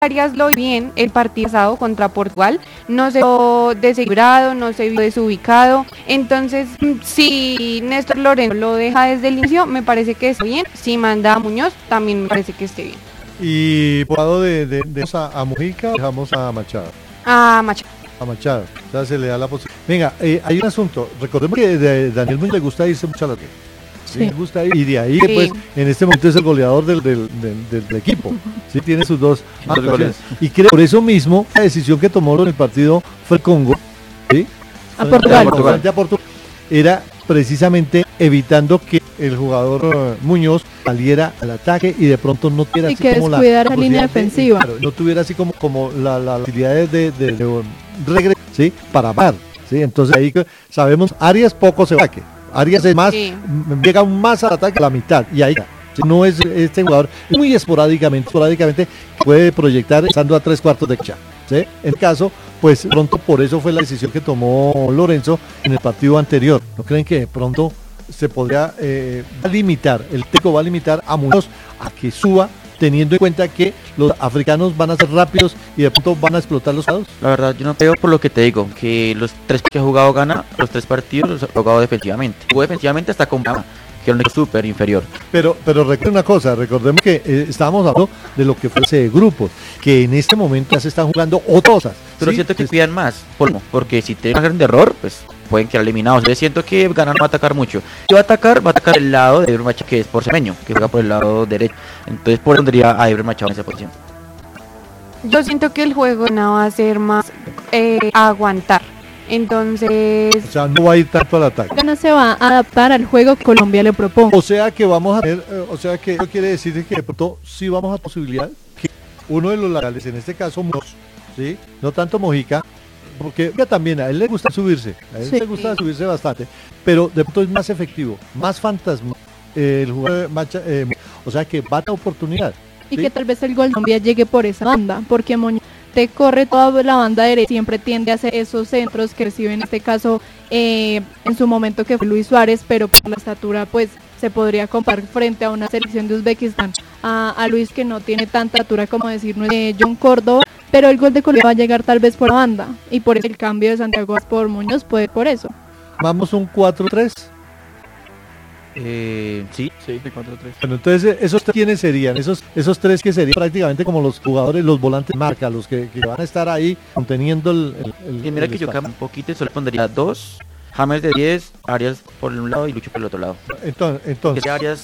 Arias lo vi bien el partido pasado contra Portugal, no se vio desequilibrado, no se vio desubicado, entonces si Néstor Lorenzo lo deja desde el inicio, me parece que está bien, si manda a Muñoz, también me parece que esté bien. Y por lado de a Mujica, dejamos a Machado. A Machado. A Machado, o sea, se le da la posibilidad. Venga, hay un asunto, recordemos que a Daniel Muñoz le gusta irse mucho a la que. Sí. Le gusta ir, y de ahí pues en este momento es el goleador del equipo. Sí, tiene sus dos goles. Y creo por eso mismo la decisión que tomó en el partido fue el Congo, ¿sí? A Portugal. Era precisamente evitando que el jugador Muñoz saliera al ataque y de pronto no tuviera así como la línea defensiva. Claro, no tuviera así como la posibilidad de regresar, ¿sí? Para parar, ¿sí? Entonces ahí sabemos Arias poco se va a que Arias es más, llega más al ataque a la mitad y ahí no es este jugador muy esporádicamente puede proyectar estando a 3/4 de cancha, ¿sí? En el caso, pues pronto por eso fue la decisión que tomó Lorenzo en el partido anterior. ¿No creen que de pronto se podría limitar, el técnico va a limitar a Muñoz a que suba, teniendo en cuenta que los africanos van a ser rápidos y de pronto van a explotar los lados? La verdad, yo no creo, por lo que te digo, que los 3 que ha jugado gana, los 3 partidos los ha jugado defensivamente. Jugó defensivamente hasta con Bama, que era un equipo súper inferior. Pero recuerden una cosa, recordemos que estábamos hablando de lo que fue ese grupo, que en este momento ya se están jugando otras cosas. Pero ¿sí? Siento que cuidan más, porque si tienen un gran error, pues pueden quedar eliminados. Yo siento que Ghana no va a atacar mucho. Si va a atacar el lado de Iber Machado, que es por Semeño, que juega por el lado derecho. Entonces por eso pondría a Iber Machado en esa posición. Yo siento que el juego no va a ser más aguantar. Entonces... O sea, no va a ir tanto al ataque. Ghana se va a adaptar al juego que Colombia le propone. O sea que vamos a tener, eso quiere decir que de pronto sí vamos a posibilidad que uno de los laterales, en este caso Muñoz, ¿sí? No tanto Mojica, porque también a él le gusta subirse, le gusta subirse bastante, pero de pronto es más efectivo, más fantasma el jugador o sea que va a dar oportunidad. Y ¿sí? Que tal vez el gol de Colombia llegue por esa banda, porque Muñoz te corre toda la banda derecha, siempre tiende a hacer esos centros que recibe en este caso en su momento que fue Luis Suárez, pero por la estatura pues se podría comparar frente a una selección de Uzbekistán a Luis, que no tiene tanta estatura como decir John Córdoba, pero el gol de Colombia va a llegar tal vez por la banda y por eso el cambio de Santiago por Muñoz puede por eso. Vamos un 4-3. Sí, 4-3. Bueno, entonces esos quiénes serían, esos tres que serían prácticamente como los jugadores, los volantes marca, los que van a estar ahí conteniendo el y mira que yo cambio un poquito y solo pondría 2 James de 10, Arias por un lado y Lucho por el otro lado. Entonces Arias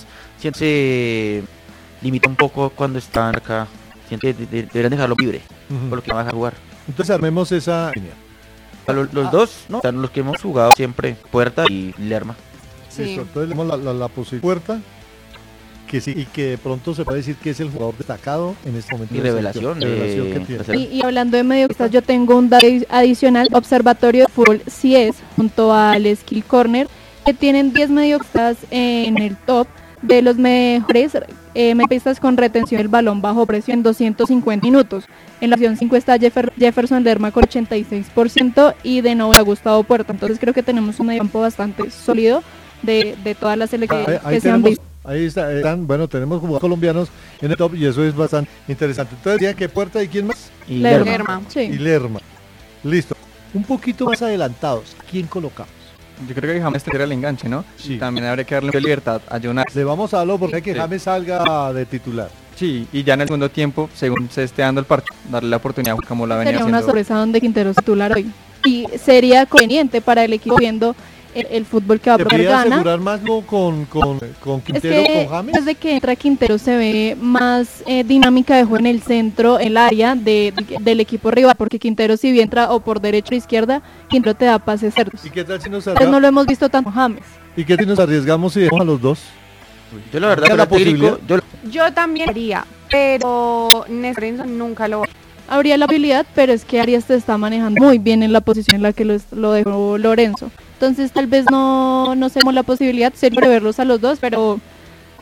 se limita un poco cuando están acá, siente deberían dejarlo libre, por lo que no va a dejar jugar. Entonces armemos esa línea. Los dos, ¿no? Están los que hemos jugado siempre, Puerta y Lerma. Sí. Listo, entonces tenemos la posición Puerta, que sí, y que de pronto se puede decir que es el jugador destacado en este momento. Y revelación que tiene. Y hablando de mediocampistas, yo tengo un dato adicional. Observatorio de Fútbol CIES junto al Skill Corner, que tienen 10 mediocampistas en el top de los mejores mediocampistas con retención del balón bajo presión en 250 minutos. En la opción 5 está Jefferson Lerma con 86% y de nuevo a Gustavo Puerta. Entonces creo que tenemos un mediocampo bastante sólido de todas las selecciones que se han visto. Ahí están, bueno, tenemos jugadores colombianos en el top y eso es bastante interesante. Entonces, ¿decían que Puerta y quién más? Y Lerma. Sí. Y Lerma. Listo. Un poquito más adelantados, ¿quién colocamos? Yo creo que James tendría el enganche, ¿no? Sí. También habría que darle libertad a Jonas. Le vamos a darlo porque hay que Sí. James salga de titular. Sí, y ya en el segundo tiempo, según se esté dando el partido, darle la oportunidad como la venía Sería haciendo. una sorpresa donde Quintero es titular hoy. Y sería conveniente para el equipo viendo el fútbol que va a proponer ¿Debería Ghana. asegurar más no con Quintero, Es que con James? desde que entra Quintero se ve más dinámica de juego en el centro, el área del equipo rival, porque Quintero si bien entra o por derecha o izquierda, Quintero te da pases cerdos. ¿Y qué tal si nos Pero no lo hemos visto tanto James. ¿Y qué tal si nos arriesgamos y dejamos a los dos? Yo la verdad, ¿Hay la posibilidad? Yo también haría, pero Néstor Lorenzo nunca lo va. Habría la habilidad, pero es que Arias te está manejando muy bien en la posición en la que lo dejó Lorenzo. Entonces tal vez no tenemos la posibilidad sería de verlos a los dos, pero